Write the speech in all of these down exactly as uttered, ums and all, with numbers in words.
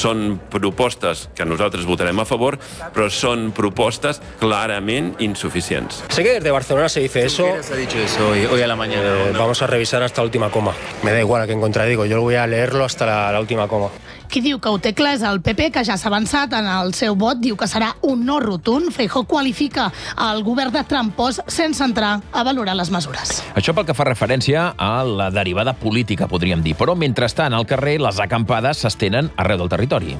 Són propostes que nosaltres votarem a favor, però són propostes clarament insuficients. Sé que desde Barcelona se dice eso. ¿Qué se ha dicho eso hoy, hoy a la mañana? Eh, vamos a revisar hasta la última coma. Me da igual a quién contradigo, yo lo voy a leerlo hasta la, la última coma. Qui diu que ho té clar és el P P, que ja s'ha avançat en el seu vot, diu que serà un no rotund. Feijóo qualifica el govern de trampós sense entrar a valorar les mesures. Això pel que fa referència a la derivada política, podríem dir. Però, mentrestant, al carrer, les acampades s'estenen arreu del territori.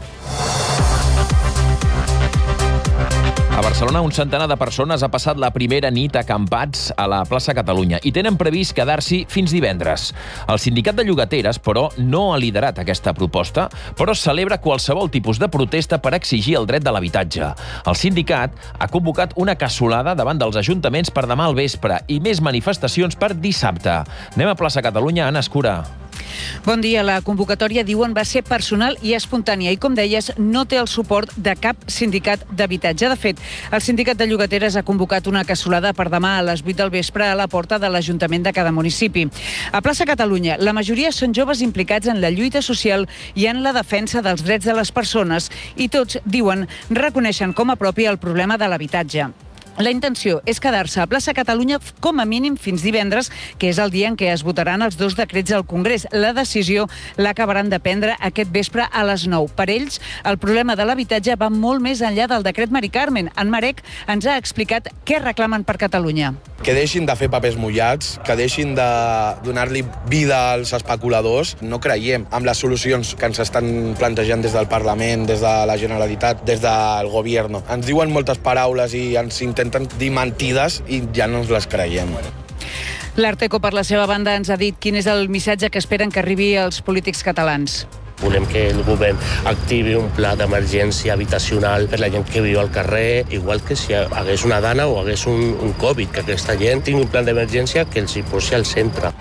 A Barcelona, un centenar de persones ha passat la primera nit acampats a la plaça Catalunya i tenen previst quedar-s'hi fins divendres. El sindicat de llogateres, però, no ha liderat aquesta proposta, però celebra qualsevol tipus de protesta per exigir el dret de l'habitatge. El sindicat ha convocat una cassolada davant dels ajuntaments per demà al vespre i més manifestacions per dissabte. Anem a plaça Catalunya, Anna Escura. Bon dia. La convocatòria, diuen, va ser personal i espontània i, com deies, no té el suport de cap sindicat d'habitatge. De fet, el sindicat de llogateres ha convocat una cassolada per demà a les vuit del vespre a la porta de l'Ajuntament de cada municipi. A plaça Catalunya, la majoria són joves implicats en la lluita social i en la defensa dels drets de les persones i tots, diuen, reconeixen com a propi el problema de l'habitatge. La intenció és quedar-se a plaça Catalunya com a mínim fins divendres, que és el dia en què es votaran els dos decrets al Congrés. La decisió l'acabaran de prendre aquest vespre a les nou. Per ells, el problema de l'habitatge va molt més enllà del decret Mari Carmen. En Marek ens ha explicat què reclamen per Catalunya. Que deixin de fer papers mullats, que deixin de donar-li vida als especuladors. No creiem en les solucions que ens estan plantejant des del Parlament, des de la Generalitat, des del Govern. Ens diuen moltes paraules i ens intenten dir mentides i ja no ens les creiem. L'Arteco, per la seva banda, ens ha dit quin és el missatge que esperen que arribi als polítics catalans. Volem que el govern activi un pla d'emergència habitacional per la gent que viu al carrer, igual que si hagués una dana o hagués un, un Covid, que aquesta gent tingui un pla d'emergència que els hi posi al centre.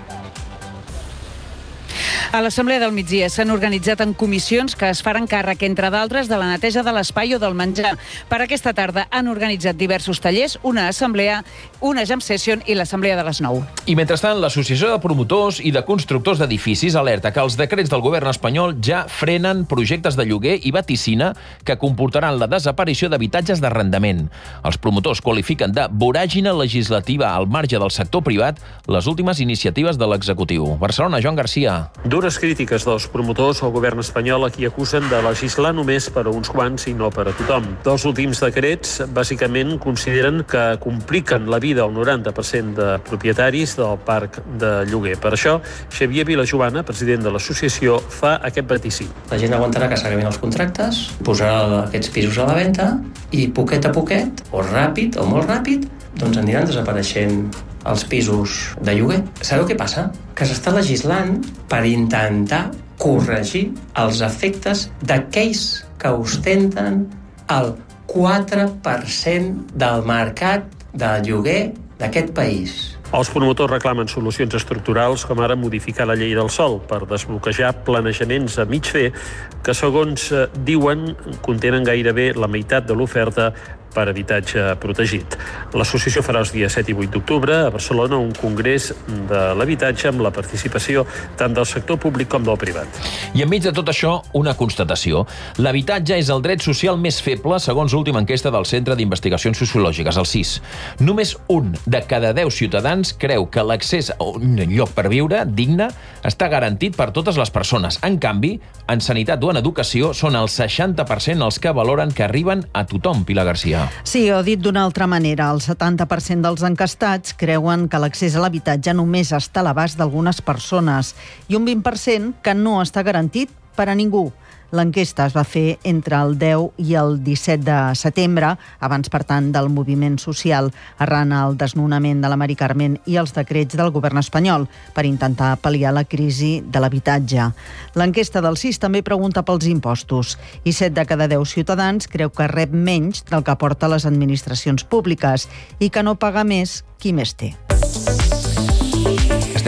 A l'Assemblea del Migdia s'han organitzat en comissions que es faran càrrec, entre d'altres, de la neteja de l'espai o del menjar. Per aquesta tarda han organitzat diversos tallers, una assemblea, una jam session i l'assemblea de les nou. I mentrestant, l'Associació de Promotors i de Constructors d'Edificis alerta que els decrets del govern espanyol ja frenen projectes de lloguer i vaticina que comportaran la desaparició d'habitatges d'arrendament. Els promotors qualifiquen de voràgina legislativa al marge del sector privat les últimes iniciatives de l'executiu. Barcelona, Joan Garcia. Dures crítiques dels promotors al govern espanyol, a qui acusen de legislar només per a uns quants i no per a tothom. Dels últims decrets, bàsicament, consideren que compliquen la vida al noranta per cent de propietaris del parc de lloguer. Per això, Xavier Vilajoana, president de l'associació, fa aquest vaticí. La gent aguantarà que s'acabin els contractes, posarà aquests pisos a la venda i poquet a poquet, o ràpid o molt ràpid, doncs aniran desapareixent els pisos de lloguer. Sabeu què passa? Que s'està legislant per intentar corregir els efectes d'aquells que ostenten el quatre per cent del mercat de lloguer d'aquest país. Els promotors reclamen solucions estructurals, com ara modificar la llei del sòl per desbloquejar planejaments a mig fer que, segons diuen, contenen gairebé la meitat de l'oferta per habitatge protegit. L'associació farà els dies set i vuit d'octubre a Barcelona un congrés de l'habitatge amb la participació tant del sector públic com del privat. I enmig de tot això, una constatació. L'habitatge és el dret social més feble segons l'última enquesta del Centre d'Investigacions Sociològiques, el C I S. Només un de cada deu ciutadans creu que l'accés a un lloc per viure digne està garantit per totes les persones. En canvi, en sanitat o en educació són el seixanta per cent els que valoren que arriben a tothom, Pilar Garcia. Sí, o dit d'una altra manera, el setanta per cent dels encastats creuen que l'accés a l'habitatge només està a l'abast d'algunes persones i un vint per cent que no està garantit per a ningú. L'enquesta es va fer entre el deu i el disset de setembre, abans, per tant, del moviment social, arran el desnonament de la Mari Carmen i els decrets del govern espanyol per intentar pal·liar la crisi de l'habitatge. L'enquesta del C I S també pregunta pels impostos i set de cada deu ciutadans creu que rep menys del que aporta les administracions públiques i que no paga més qui més té. Estem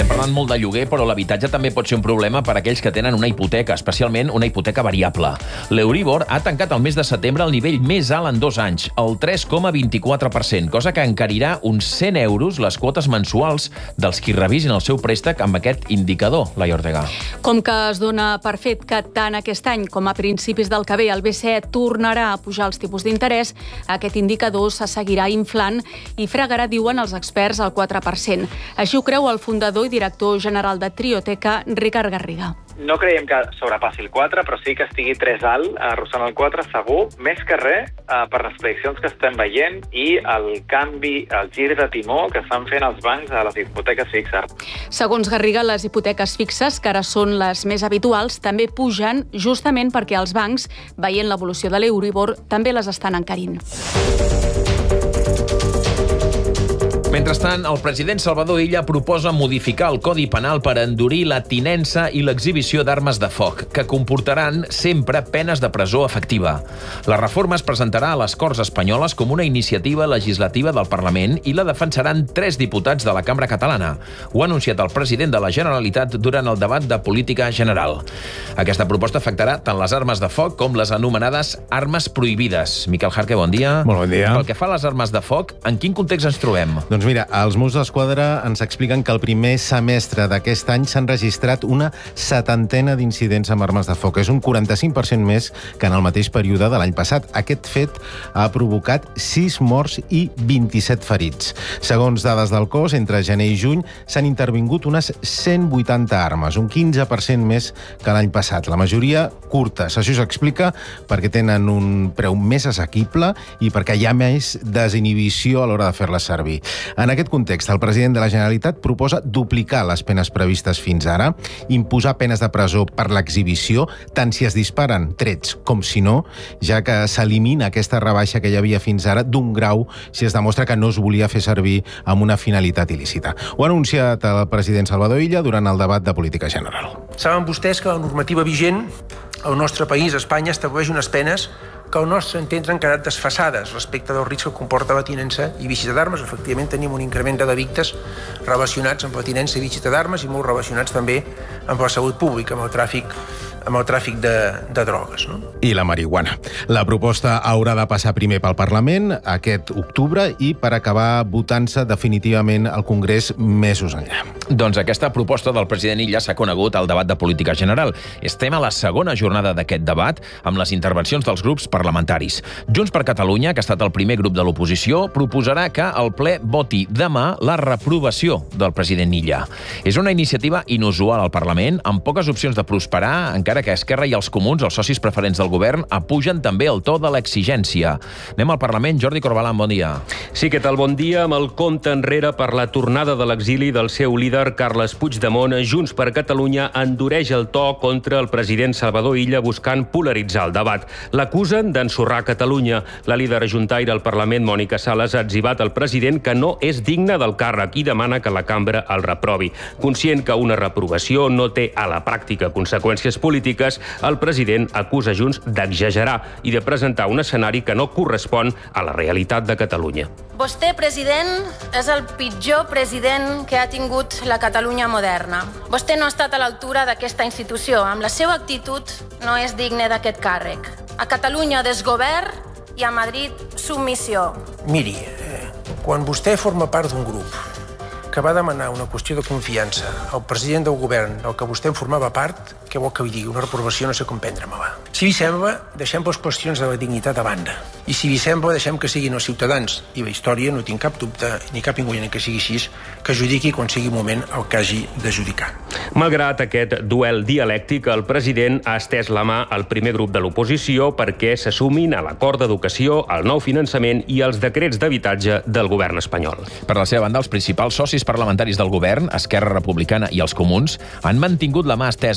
Estem parlant molt de lloguer, però l'habitatge també pot ser un problema per a aquells que tenen una hipoteca, especialment una hipoteca variable. L'Euribor ha tancat el mes de setembre al nivell més alt en dos anys, el tres coma vint-i-quatre per cent, cosa que encarirà uns cent euros les quotes mensuals dels qui revisin el seu préstec amb aquest indicador, Laia Ortega. Com que es dona per fet que tant aquest any com a principis del que ve el B C E tornarà a pujar els tipus d'interès, aquest indicador se seguirà inflant i fregarà, diuen els experts, al quatre per cent. Així ho creu el fundador i director general de Trioteca, Ricard Garriga. No creiem que sobrepassi el quatre, però sí que estigui tres alt, arrossant el quatre, segur, més que res eh, per les prediccions que estem veient i el canvi, el gir de timó que estan fent els bancs a les hipoteques fixes. Segons Garriga, les hipoteques fixes, que ara són les més habituals, també pugen justament perquè els bancs, veient l'evolució de l'Euribor, també les estan encarint. Mentrestant, el president Salvador Illa proposa modificar el Codi Penal per endurir la tinença i l'exhibició d'armes de foc, que comportaran sempre penes de presó efectiva. La reforma es presentarà a les Corts Espanyoles com una iniciativa legislativa del Parlament i la defensaran tres diputats de la Cambra Catalana. Ho ha anunciat el president de la Generalitat durant el debat de política general. Aquesta proposta afectarà tant les armes de foc com les anomenades armes prohibides. Miquel Jarque, bon dia. Molt bon dia. Pel que fa a les armes de foc, en quin context ens trobem? Doncs mira, els Mossos d'Esquadra ens expliquen que el primer semestre d'aquest any s'han registrat una setantena d'incidents amb armes de foc. És un quaranta-cinc per cent més que en el mateix període de l'any passat. Aquest fet ha provocat sis morts i vint-i-set ferits. Segons dades del cos, entre gener i juny s'han intervingut unes cent vuitanta armes, un quinze per cent més que l'any passat. La majoria curtes. Això s'explica perquè tenen un preu més assequible i perquè hi ha més desinhibició a l'hora de fer-les servir. En aquest context, el president de la Generalitat proposa duplicar les penes previstes fins ara, imposar penes de presó per l'exhibició, tant si es disparen trets com si no, ja que s'elimina aquesta rebaixa que hi havia fins ara d'un grau si es demostra que no es volia fer servir amb una finalitat il·lícita. Ho ha anunciat el president Salvador Illa durant el debat de política general. Saben vostès que la normativa vigent al nostre país, Espanya, estableix unes penes que al nostre entendre han quedat desfasades respecte del risc que comporta la tinença i visita d'armes. Efectivament, tenim un increment de delictes relacionats amb la tinença i visita d'armes i molt relacionats també amb la salut pública, amb el tràfic amb el tràfic de, de drogues. No? I la marihuana. La proposta haurà de passar primer pel Parlament aquest octubre i per acabar votant-se definitivament al Congrés mesos enllà. Doncs aquesta proposta del president Illa s'ha conegut al debat de política general. Estem a la segona jornada d'aquest debat amb les intervencions dels grups parlamentaris. Junts per Catalunya, que ha estat el primer grup de l'oposició, proposarà que el ple voti demà la reprovació del president Illa. És una iniciativa inusual al Parlament, amb poques opcions de prosperar, encara que Esquerra i els Comuns, els socis preferents del govern, apugen també el to de l'exigència. Anem al Parlament. Jordi Corbalan, bon dia. Sí, què tal? Bon dia. Amb el compte enrere per la tornada de l'exili del seu líder, Carles Puigdemont, Junts per Catalunya endureix el to contra el president Salvador Illa buscant polaritzar el debat. L'acusen d'ensorrar Catalunya. La líder ajuntaire al Parlament, Mònica Sales, ha etzibat al president que no és digne del càrrec i demana que la cambra el reprovi. Conscient que una reprovació no té a la pràctica conseqüències polítiques, el president acusa Junts d'exagerar i de presentar un escenari que no correspon a la realitat de Catalunya. Vostè, president, és el pitjor president que ha tingut la Catalunya moderna. Vostè no ha estat a l'altura d'aquesta institució. Amb la seva actitud no és digne d'aquest càrrec. A Catalunya desgovern i a Madrid submissió. Miri, eh, quan vostè forma part d'un grup que va demanar una qüestió de confiança al president del govern del que vostè en formava part, què vol que li digui? Una reprovació no sé com prendre-me-la. Si vi sembla, deixem les qüestions de la dignitat a banda. I si vi sembla, deixem que siguin els ciutadans. I la història, no tinc cap dubte, ni cap inconvenient que sigui així, que judiqui quan sigui el moment el que hagi de judicar. Malgrat aquest duel dialèctic, el president ha estès la mà al primer grup de l'oposició perquè se sumin a l'acord d'educació, al nou finançament i als decrets d'habitatge del govern espanyol. Per la seva banda, els principals socis parlamentaris del govern, Esquerra Republicana i els Comuns, han mantingut la mà estesa al president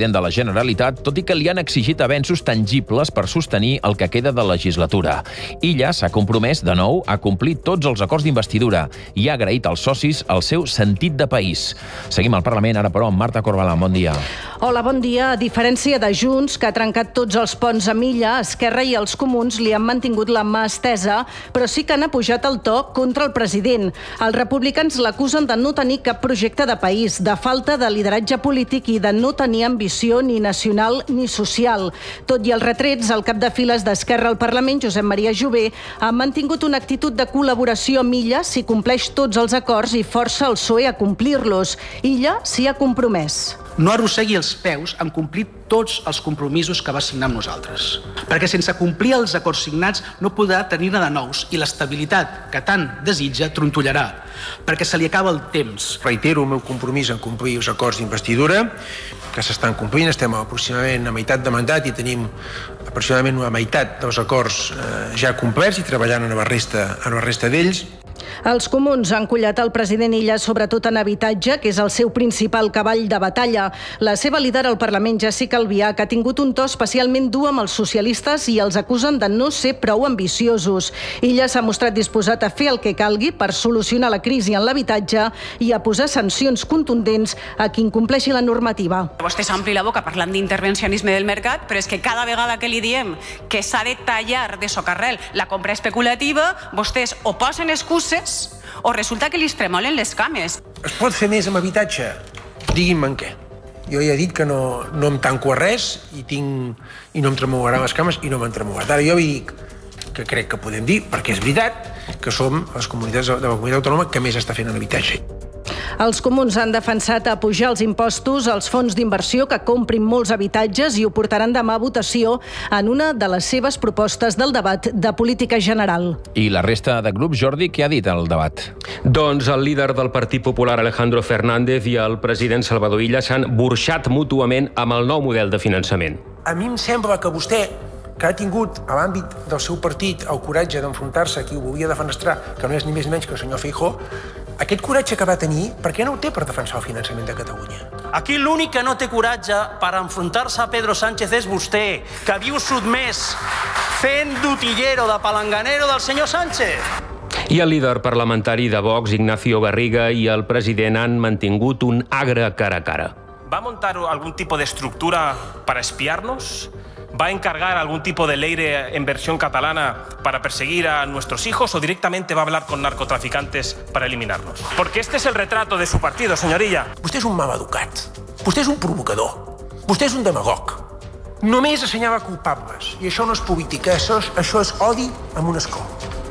president de la Generalitat, tot i que li han exigit avenços tangibles per sostenir el que queda de legislatura. Illa s'ha compromès, de nou, a complir tots els acords d'investidura i ha agraït als socis el seu sentit de país. Seguim al Parlament, ara però, amb Marta Corbalán. Bon dia. Hola, bon dia. A diferència de Junts, que ha trencat tots els ponts a Illa, Esquerra i els Comuns li han mantingut la mà estesa, però sí que han apujat el to contra el president. Els republicans l'acusen de no tenir cap projecte de país, de falta de lideratge polític i de no tenir ambició ni nacional ni social. Tot i els retrets, el cap de files d'Esquerra al Parlament, Josep Maria Jové, ha mantingut una actitud de col·laboració amb Illa si compleix tots els acords i força el P S O E a complir-los. Illa s'hi ha compromès. No arrossegui els peus en complir tots els compromisos que va signar amb nosaltres. Perquè sense complir els acords signats no podrà tenir-ne de nous i l'estabilitat que tant desitja trontollarà, perquè se li acaba el temps. Reitero el meu compromís en complir els acords d'investidura, que s'estan complint. Estem aproximadament a meitat de mandat i tenim aproximadament una meitat dels acords eh, ja complerts i treballant en la resta, en la resta d'ells. Els Comuns han collat el president Illa sobretot en habitatge, que és el seu principal cavall de batalla. La seva líder al Parlament, Jessica Albiach, ha tingut un to especialment dur amb els socialistes i els acusen de no ser prou ambiciosos. Illa s'ha mostrat disposat a fer el que calgui per solucionar la crisi en l'habitatge i a posar sancions contundents a qui incompleixi la normativa. Vostè s'ompli la boca parlant d'intervencionisme del mercat, però és que cada vegada que li diem que s'ha de tallar de socarrel la compra especulativa, vostès o posen excuses o resulta que li tremolen les cames. Es pot fer més amb habitatge? Digui'm en què. Jo ja he dit que no, no em tanco a res i, tinc, i no em tremolarà les cames i no m'han tremolat. Ara jo vi dic que crec que podem dir, perquè és veritat, que som les comunitats de la comunitat autònoma que més està fent en habitatge. Els Comuns han defensat a pujar els impostos als fons d'inversió que comprin molts habitatges i ho portaran demà a votació en una de les seves propostes del debat de política general. I la resta de grups, Jordi, què ha dit al debat? Doncs el líder del Partit Popular, Alejandro Fernández, i el president Salvador Illa s'han burxat mútuament amb el nou model de finançament. A mi em sembla que vostè, que ha tingut a l'àmbit del seu partit el coratge d'enfrontar-se a qui ho volia defenestrar, que no és ni més ni menys que el senyor Feijóo, aquest coratge que va tenir, per què no ho té per defensar el finançament de Catalunya? Aquí l'únic que no té coratge per enfrontar-se a Pedro Sánchez és vostè, que viu sotmès fent d'utillero, de palanganero del senyor Sánchez. I el líder parlamentari de Vox, Ignacio Garriga, i el president han mantingut un agre cara a cara. ¿Va a montar algún tipo de estructura para espiarnos? ¿Va a encargar algún tipo de ley en versión catalana para perseguir a nuestros hijos o directamente va a hablar con narcotraficantes para eliminarnos? Porque este es el retrato de su partido, senyorilla. Vostè és un maleducat. Vostè és un provocador. Vostè és un demagog. Només assenyala culpables. I això no és política, això és, això és odi amb un escó.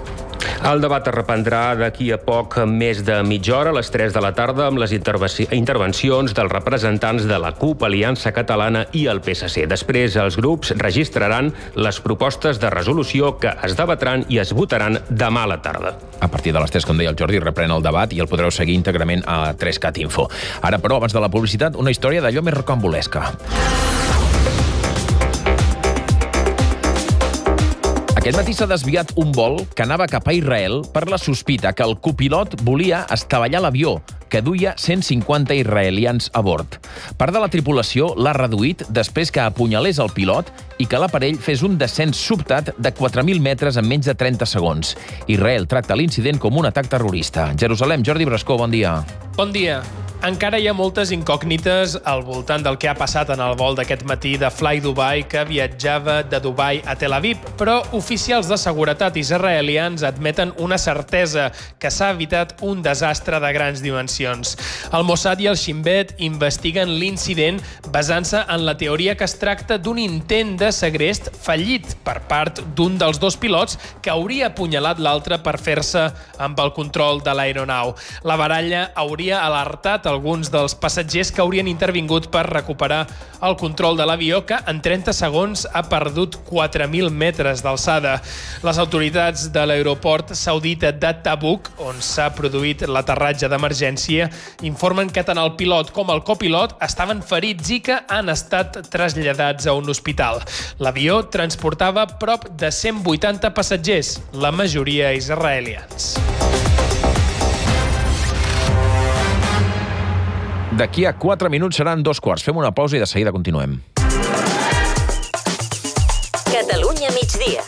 El debat es reprendrà d'aquí a poc més de mitja hora, a les tres de la tarda, amb les intervencions dels representants de la CUP, Aliança Catalana i el P S C. Després, els grups registraran les propostes de resolució que es debatran i es votaran demà a la tarda. A partir de les tres, com deia el Jordi, reprèn el debat i el podreu seguir íntegrament a tres cat info. Ara, però, abans de la publicitat, una història d'allò més rocambolesca. Aquest matí s'ha desviat un vol que anava cap a Israel per la sospita que el copilot volia estavellar l'avió, que duia cent cinquanta israelians a bord. Part de la tripulació l'ha reduït després que apunyalés el pilot i que l'aparell fes un descens sobtat de quatre mil metres en menys de trenta segons. Israel tracta l'incident com un atac terrorista. Jerusalem, Jordi Brascó, bon dia. Bon dia. Encara hi ha moltes incògnites al voltant del que ha passat en el vol d'aquest matí de Fly Dubai que viatjava de Dubai a Tel Aviv, però oficials de seguretat israelians admeten una certesa, que s'ha evitat un desastre de grans dimensions. El Mossad i el Shin Bet investiguen l'incident basant-se en la teoria que es tracta d'un intent de segrest fallit per part d'un dels dos pilots que hauria apunyalat l'altre per fer-se amb el control de l'aeronau. La baralla hauria alertat alguns dels passatgers que haurien intervingut per recuperar el control de l'avió, que en trenta segons ha perdut quatre mil metres d'alçada. Les autoritats de l'aeroport saudita de Tabuk, on s'ha produït l'aterratge d'emergència, informen que tant el pilot com el copilot estaven ferits i que han estat traslladats a un hospital. L'avió transportava prop de cent vuitanta passatgers, la majoria israelians. D'aquí a quatre minuts seran dos quarts. Fem una pausa i de seguida continuem. Catalunya migdia.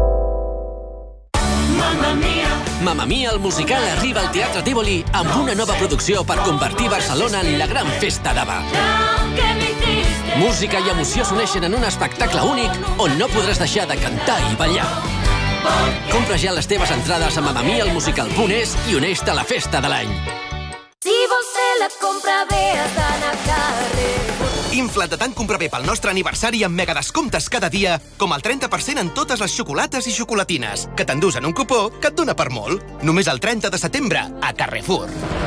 Mamma Mia. Mamma Mia, el musical arriba al Teatre Tívoli amb una nova producció per convertir Barcelona en la gran festa d'Ava. Música i emoció s'uneixen en un espectacle únic on no podràs deixar de cantar i ballar. Compra ja les teves entrades a mamma mia el musical punt es i uneix-te a la festa de l'any. Si vols fer la compra bé, has d'anar a Carrefour. Infla't de tant comprar bé pel nostre aniversari amb mega descomptes cada dia, com el trenta per cent en totes les xocolates i xocolatines, que t'endús en un cupó que et dona per molt. Només el trenta de setembre, a Carrefour.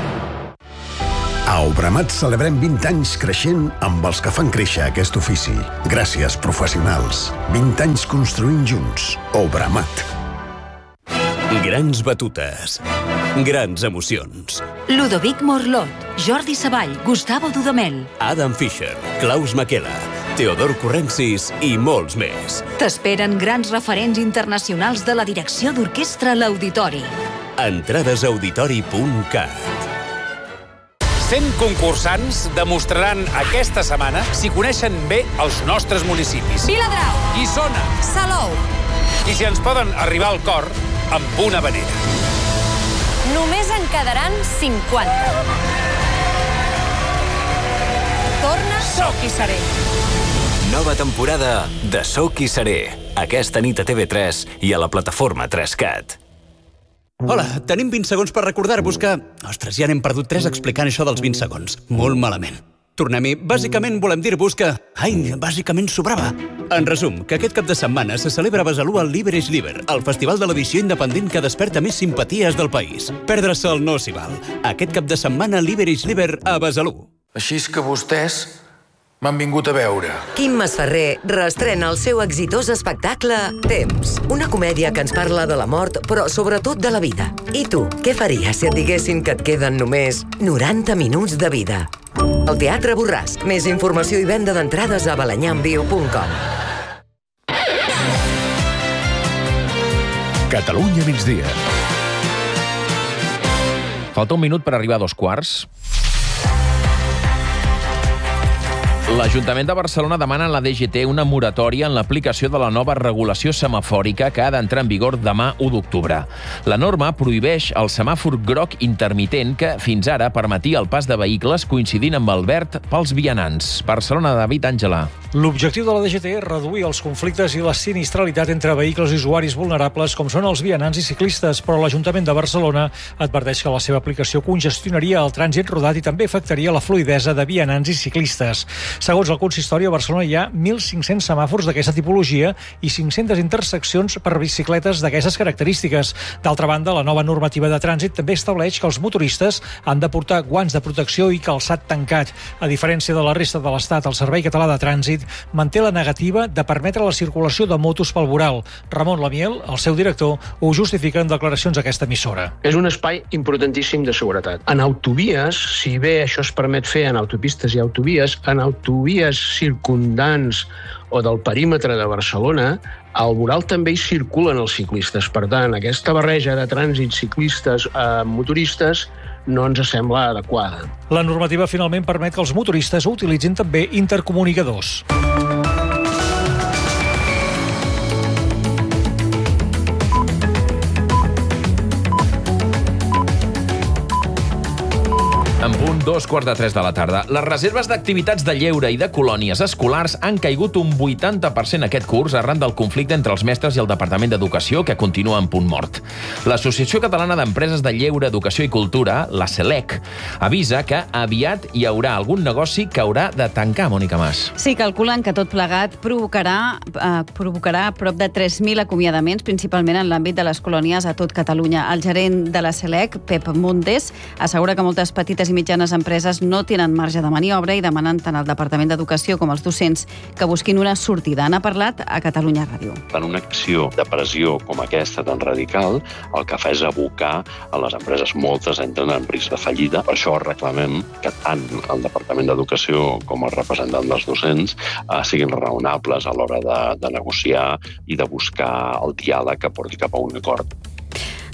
A Obramat celebrem vint anys creixent amb els que fan créixer aquest ofici. Gràcies, professionals. vint anys construint junts. Obramat. Grans batutes. Grans emocions. Ludovic Morlot, Jordi Savall, Gustavo Dudamel, Adam Fischer, Klaus Makela, Teodor Corrensis i molts més. T'esperen grans referents internacionals de la direcció d'orquestra a l'Auditori. Entrades a auditori punt cat. cent concursants demostraran aquesta setmana si coneixen bé els nostres municipis. Viladrau, Guissona, Salou. I si ens poden arribar al cor amb una vanera. Només en quedaran cinquanta. Torna Soc i Seré. Nova temporada de Soc i Seré. Aquesta nit a T V tres i a la plataforma tres cat. Hola, tenim vint segons per recordar-vos que... Ostres, ja n'hem perdut tres explicant això dels vint segons. Molt malament. Tornem-hi. Bàsicament volem dir-vos que... Ai, bàsicament sobrava. En resum, que aquest cap de setmana se celebra a Besalú el Liber és Liber, el festival de l'edició independent que desperta més simpaties del país. Perdre-se'l no s'hi val. Aquest cap de setmana Liber és Liber a Besalú. Així és que vostès m'han vingut a veure. Quim Masferrer reestrena el seu exitós espectacle Temps, una comèdia que ens parla de la mort, però sobretot de la vida. I tu, què faries si et diguessin que et queden només noranta minuts de vida? El Teatre Borràs. Més informació i venda d'entrades a balanyambio punt com. Catalunya migdia. Falta un minut per arribar a dos quarts. L'Ajuntament de Barcelona demana a la D G T una moratòria en l'aplicació de la nova regulació semafòrica que ha d'entrar en vigor demà u d'octubre. La norma prohibeix el semàfor groc intermitent que, fins ara, permetia el pas de vehicles coincidint amb el verd pels vianants. Barcelona, David Àngela. L'objectiu de la D G T és reduir els conflictes i la sinistralitat entre vehicles i usuaris vulnerables com són els vianants i ciclistes, però l'Ajuntament de Barcelona adverteix que la seva aplicació congestionaria el trànsit rodat i també afectaria la fluïdesa de vianants i ciclistes. Segons el consistori, a Barcelona hi ha mil cinc-cents semàfors d'aquesta tipologia i cinc-centes interseccions per bicicletes d'aquestes característiques. D'altra banda, la nova normativa de trànsit també estableix que els motoristes han de portar guants de protecció i calçat tancat. A diferència de la resta de l'Estat, el Servei Català de Trànsit manté la negativa de permetre la circulació de motos pel voral. Ramon Lamiel, el seu director, ho justifica en declaracions a aquesta emissora. És un espai importantíssim de seguretat. En autovies, si bé això es permet fer en autopistes i autovies, en autovies circundants o del perímetre de Barcelona, al voral també hi circulen els ciclistes. Per tant, aquesta barreja de trànsit ciclistes a motoristes no ens sembla adequada. La normativa finalment permet que els motoristes utilitzin també intercomunicadors. En punt, dos quarts de tres de la tarda. Les reserves d'activitats de lleure i de colònies escolars han caigut un vuitanta per cent aquest curs arran del conflicte entre els mestres i el Departament d'Educació, que continua en punt mort. L'Associació Catalana d'Empreses de Lleure, Educació i Cultura, la SELEC, avisa que aviat hi haurà algun negoci que haurà de tancar, Mònica Mas. Sí, calculen que tot plegat provocarà, eh, provocarà prop de tres mil acomiadaments, principalment en l'àmbit de les colònies a tot Catalunya. El gerent de la SELEC, Pep Montes, assegura que moltes petites i mitjanes empreses no tenen marge de maniobra i demanen tant al Departament d'Educació com als docents que busquin una sortida. N'ha parlat a Catalunya Ràdio. En una acció de pressió com aquesta tan radical, el que fa és abocar a les empreses. Moltes entren en risc de fallida. Per això reclamem que tant el Departament d'Educació com el representant dels docents eh, siguin raonables a l'hora de, de negociar i de buscar el diàleg que porti cap a un acord.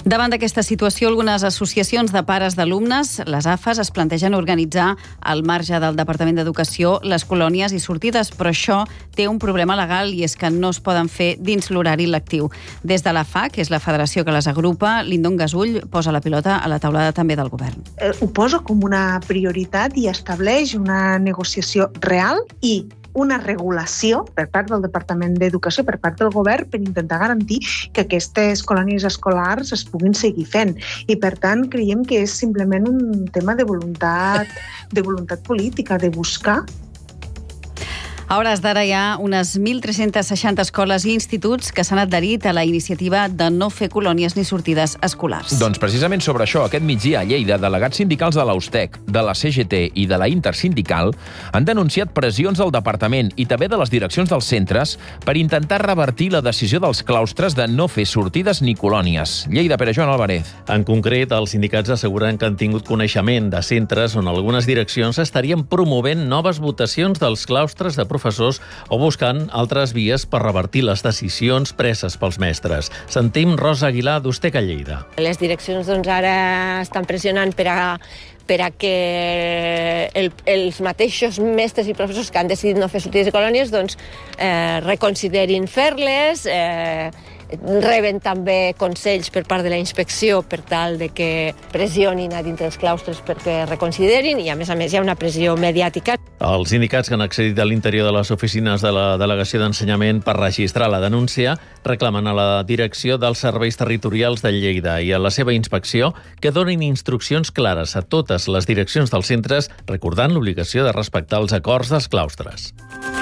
Davant d'aquesta situació, algunes associacions de pares d'alumnes, les A F A S, es plantegen organitzar al marge del Departament d'Educació les colònies i sortides, però això té un problema legal i és que no es poden fer dins l'horari lectiu. Des de la F A, que és la federació que les agrupa, Lindon Gasull posa la pilota a la taulada també del govern. Ho posa com una prioritat i estableix una negociació real i una regulació per part del Departament d'Educació, per part del govern, per intentar garantir que aquestes colònies escolars es puguin seguir fent. I, per tant, creiem que és simplement un tema de voluntat, de voluntat política, de buscar. A hores d'ara hi ha unes mil tres-cents seixanta escoles i instituts que s'han adherit a la iniciativa de no fer colònies ni sortides escolars. Doncs precisament sobre això, aquest migdia a Lleida, delegats sindicals de l'Austec, de la C G T i de la Intersindical han denunciat pressions del departament i també de les direccions dels centres per intentar revertir la decisió dels claustres de no fer sortides ni colònies. Lleida, Pere Joan Álvarez. En concret, els sindicats asseguren que han tingut coneixement de centres on algunes direccions estarien promovent noves votacions dels claustres de professors o buscant altres vies per revertir les decisions preses pels mestres. Sentim Rosa Aguilar, d'Ustec a Lleida. Les direccions doncs, ara estan pressionant per a per a que el, els mateixos mestres i professors que han decidit no fer sortides i colònies doncs, eh, reconsiderin fer-les, eh, reben també consells per part de la inspecció per tal de que pressionin a dintre dels claustres perquè reconsiderin i, a més a més, hi ha una pressió mediàtica. Els sindicats que han accedit a l'interior de les oficines de la Delegació d'Ensenyament per registrar la denúncia reclamen a la direcció dels serveis territorials de Lleida i a la seva inspecció que donin instruccions clares a totes les direccions dels centres, recordant l'obligació de respectar els acords dels claustres.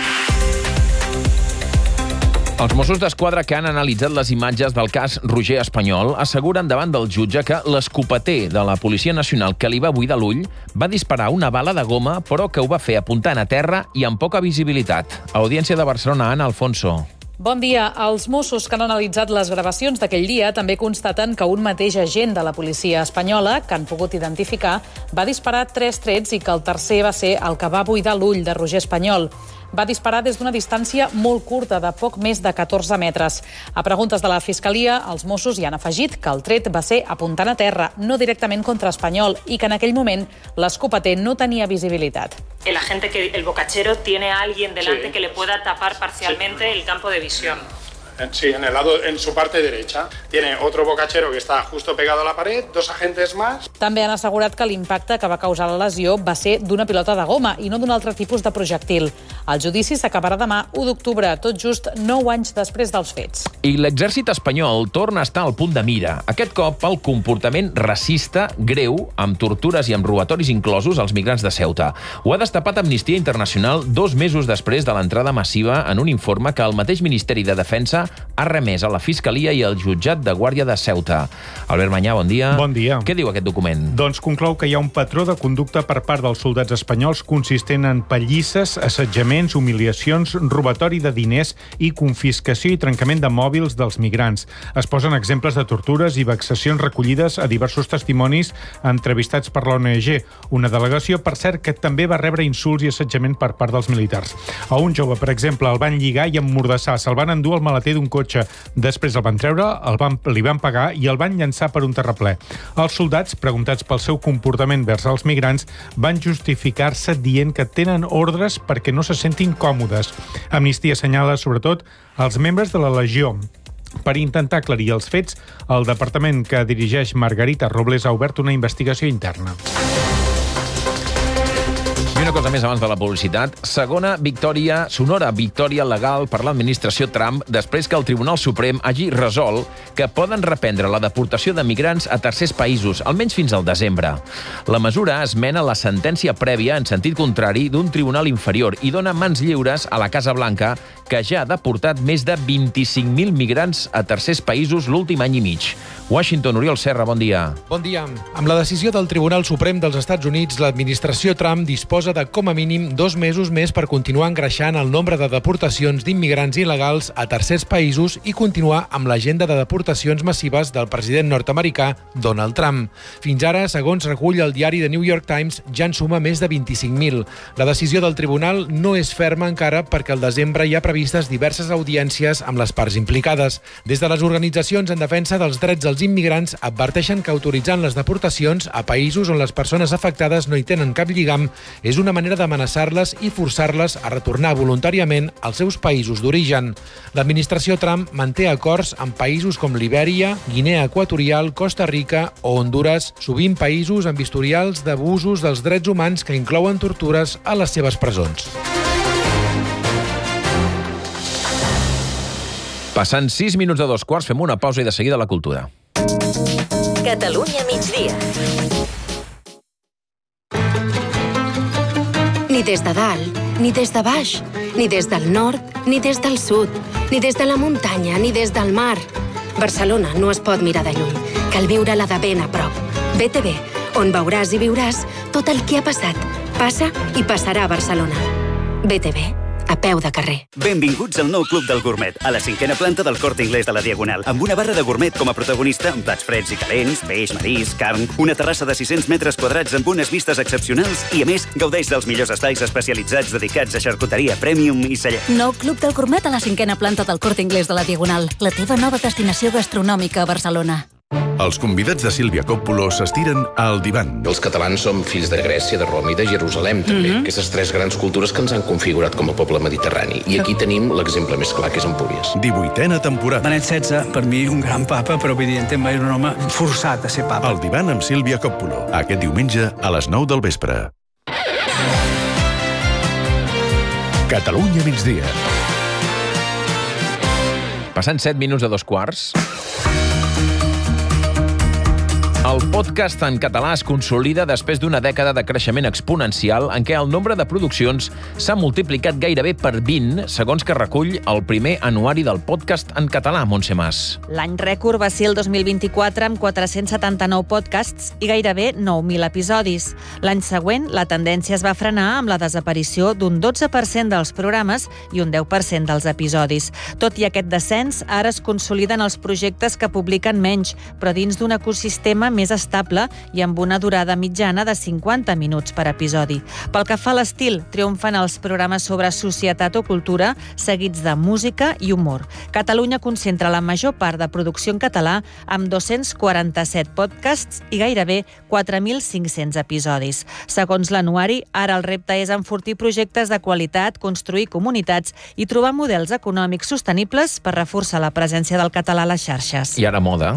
Els Mossos d'Esquadra que han analitzat les imatges del cas Roger Espanyol asseguren davant del jutge que l'escopeter de la Policia Nacional que li va buidar l'ull va disparar una bala de goma, però que ho va fer apuntant a terra i amb poca visibilitat. Audiència de Barcelona, Ana Alfonso. Bon dia. Els Mossos que han analitzat les gravacions d'aquell dia també constaten que un mateix agent de la policia espanyola, que han pogut identificar, va disparar tres trets i que el tercer va ser el que va buidar l'ull de Roger Espanyol. Va disparar des d'una distància molt curta, de poc més de catorze metres. A preguntes de la Fiscalia, els Mossos hi han afegit que el tret va ser apuntant a terra, no directament contra Espanyol, i que en aquell moment l'escopeter no tenia visibilitat. El agente, que el bocachero, tiene a alguien delante sí. que le pueda tapar parcialmente sí. el campo de visión. Sí, en el lado, en su parte derecha. Tiene otro bocachero que está justo pegado a la pared, dos agentes más. També han assegurat que l'impacte que va causar la lesió va ser d'una pilota de goma i no d'un altre tipus de projectil. El judici s'acabarà demà, u d'octubre, tot just nou anys després dels fets. I l'exèrcit espanyol torna a estar al punt de mira. Aquest cop pel comportament racista greu, amb tortures i amb robatoris inclosos als migrants de Ceuta. Ho ha destapat Amnistia Internacional dos mesos després de l'entrada massiva en un informe que el mateix Ministeri de Defensa ha remès a la Fiscalia i al jutjat de Guàrdia de Ceuta. Albert Manyà, bon dia. Bon dia. Què diu aquest document? Doncs conclou que hi ha un patró de conducta per part dels soldats espanyols consistent en pallisses, assetjaments, humiliacions, robatori de diners i confiscació i trencament de mòbils dels migrants. Es posen exemples de tortures i vexacions recollides a diversos testimonis entrevistats per la O N G, una delegació, per cert, que també va rebre insults i assetjament per part dels militars. A un jove, per exemple, el van lligar i emmordassar, se'l van endur al maleter d'un cotxe. Després el van treure, el van, li van pagar i el van llançar per un terraplè. Els soldats, preguntats pel seu comportament vers els migrants, van justificar-se dient que tenen ordres perquè no se sentin còmodes. Amnistia assenyala, sobretot, els membres de la Legió. Per intentar aclarir els fets, el departament que dirigeix Margarita Robles ha obert una investigació interna. I una cosa més abans de la publicitat. Segona victòria, sonora victòria legal per l'administració Trump després que el Tribunal Suprem hagi resolt que poden reprendre la deportació de migrants a tercers països, almenys fins al desembre. La mesura esmena la sentència prèvia en sentit contrari d'un tribunal inferior i dona mans lliures a la Casa Blanca, que ja ha deportat més de vint-i-cinc mil migrants a tercers països l'últim any i mig. Washington, Oriol Serra, bon dia. Bon dia. Amb la decisió del Tribunal Suprem dels Estats Units, l'administració Trump disposa de com a mínim dos mesos més per continuar engreixant el nombre de deportacions d'immigrants il·legals a tercers països i continuar amb l'agenda de deportacions massives del president nord-americà Donald Trump. Fins ara, segons recull el diari The New York Times, ja en suma més de vint-i-cinc mil. La decisió del tribunal no és ferma encara perquè al desembre hi ha previstes diverses audiències amb les parts implicades. Des de les organitzacions en defensa dels drets dels els immigrants adverteixen que autoritzant les deportacions a països on les persones afectades no hi tenen cap lligam és una manera d'amenaçar-les i forçar-les a retornar voluntàriament als seus països d'origen. L'administració Trump manté acords amb països com Libèria, Guinea Equatorial, Costa Rica o Honduras, sovint països amb historials d'abusos dels drets humans que inclouen tortures a les seves presons. Passant sis minuts de dos quarts, fem una pausa i de seguida la cultura. Catalunya migdia. Ni des de dalt, ni des de baix, ni des del nord, ni des del sud, ni des de la muntanya, ni des del mar. Barcelona no es pot mirar de lluny, cal viure-la de ben a prop. B T V, on veuràs i viuràs tot el que ha passat, passa i passarà a Barcelona. B T V, a peu de carrer. Benvinguts al nou Club del Gourmet, a la cinquena planta del Corte Inglés de la Diagonal, amb una barra de gourmet com a protagonista, amb plats freds i calents, peix, marisc, carn, una terrassa de sis-cents metres quadrats amb unes vistes excepcionals i, a més, gaudeix dels millors espais especialitzats dedicats a xarcuteria premium i celler. Nou Club del Gourmet a la cinquena planta del Corte Inglés de la Diagonal, la teva nova destinació gastronòmica a Barcelona. Els convidats de Sílvia Coppola s'estiren al divan. Els catalans som fills de Grècia, de Roma i de Jerusalem, també. Mm-hmm. Aquestes tres grans cultures que ens han configurat com a poble mediterrani. I aquí tenim l'exemple més clar, que és Empúries. divuitena temporada. Benet setze, per mi, un gran papa, però evidentment era un home forçat a ser papa. El divan amb Sílvia Coppola. Aquest diumenge a les nou del vespre. Catalunya migdia. Passant set minuts de dos quarts. El podcast en català es consolida després d'una dècada de creixement exponencial en què el nombre de produccions s'ha multiplicat gairebé per vint, segons que recull el primer anuari del podcast en català, Montse Mas. L'any rècord va ser el dos mil vint-i-quatre amb quatre-cents setanta-nou podcasts i gairebé nou mil episodis. L'any següent, la tendència es va frenar amb la desaparició d'un dotze per cent dels programes i un deu per cent dels episodis. Tot i aquest descens, ara es consoliden els projectes que publiquen menys, però dins d'un ecosistema més estable i amb una durada mitjana de cinquanta minuts per episodi. Pel que fa a l'estil, triomfen els programes sobre societat o cultura, seguits de música i humor. Catalunya concentra la major part de producció en català amb dos-cents quaranta-set podcasts i gairebé quatre mil cinc-cents episodis. Segons l'anuari, ara el repte és enfortir projectes de qualitat, construir comunitats i trobar models econòmics sostenibles per reforçar la presència del català a les xarxes. I ara moda.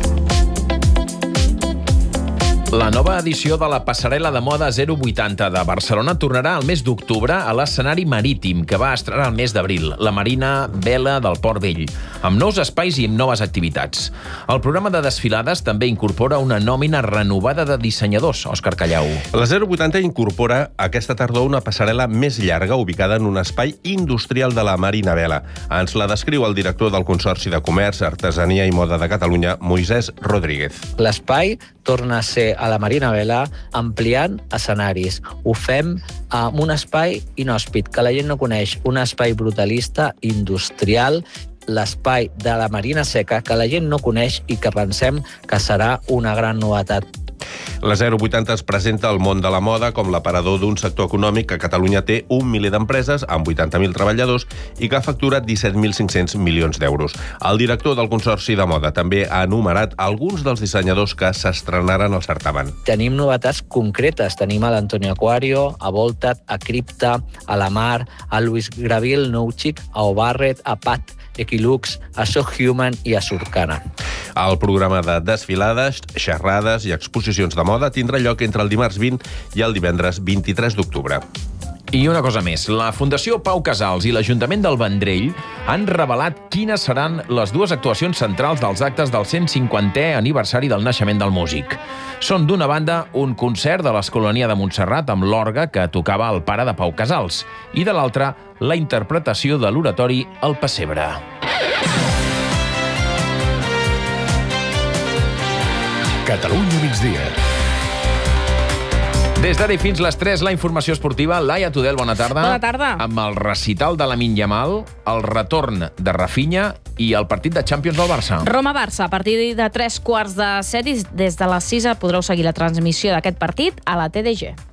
La nova edició de la passarel·la de moda zero vuitanta de Barcelona tornarà al mes d'octubre a l'escenari marítim, que va estrenar el mes d'abril, la Marina Vela del Port Vell, amb nous espais i amb noves activitats. El programa de desfilades també incorpora una nòmina renovada de dissenyadors, Òscar Callau. La zero vuitanta incorpora aquesta tardor una passarel·la més llarga ubicada en un espai industrial de la Marina Vela. Ens la descriu el director del Consorci de Comerç, Artesania i Moda de Catalunya, Moisès Rodríguez. L'espai torna a ser a la Marina Vela ampliant escenaris. Ho fem amb un espai inhòspit, que la gent no coneix, un espai brutalista, industrial, l'espai de la Marina Seca, que la gent no coneix i que pensem que serà una gran novetat. La zero vuitanta es presenta al món de la moda com l'aparador d'un sector econòmic que a Catalunya té un miler d'empreses amb vuitanta mil treballadors i que ha facturat disset mil cinc-cents milions d'euros. El director del Consorci de Moda també ha enumerat alguns dels dissenyadors que s'estrenaran al certamen. Tenim novetats concretes. Tenim a l'Antonio Aquario, a Voltat, a Cripta, a La Mar, a Luis Gravil, Nouchik, a O'Barrett, a Pat, Equilux, a So Human i a Surcana. El programa de desfilades, xerrades i exposicions de moda tindrà lloc entre el dimarts vint i el divendres vint-i-tres d'octubre. I una cosa més, la Fundació Pau Casals i l'Ajuntament del Vendrell han revelat quines seran les dues actuacions centrals dels actes del cent cinquantè aniversari del naixement del músic. Són, d'una banda, un concert de l'Escolania de Montserrat amb l'orgue que tocava el pare de Pau Casals i, de l'altra, la interpretació de l'oratori El Pessebre. Catalunya migdia. Des d'ara i fins les tres, la informació esportiva. Laia Tudel, bona tarda. Bona tarda. Amb el recital de Lamine Yamal, el retorn de Rafinha i el partit de Champions del Barça. Roma-Barça, a partir de tres quarts de set i des de les sis podreu seguir la transmissió d'aquest partit a la T D G.